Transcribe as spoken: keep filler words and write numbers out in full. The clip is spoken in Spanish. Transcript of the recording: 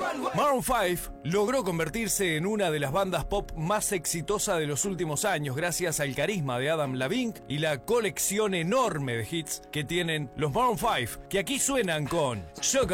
Maroon cinco logró convertirse en una de las bandas pop más exitosas de los últimos años gracias al carisma de Adam Levine y la colección enorme de hits que tienen los Maroon cinco, que aquí suenan con Sugar